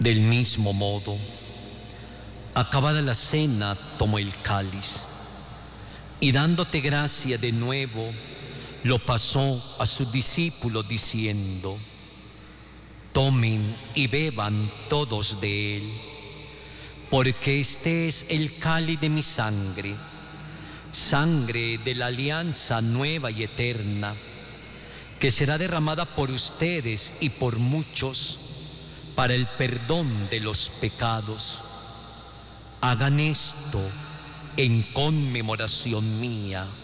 Del mismo modo, acabada la cena, tomó el cáliz y dándote gracia de nuevo, lo pasó a sus discípulos diciendo: tomen y beban todos de él, porque este es el cáliz de mi sangre, sangre de la alianza nueva y eterna, que será derramada por ustedes y por muchos para el perdón de los pecados. Hagan esto en conmemoración mía.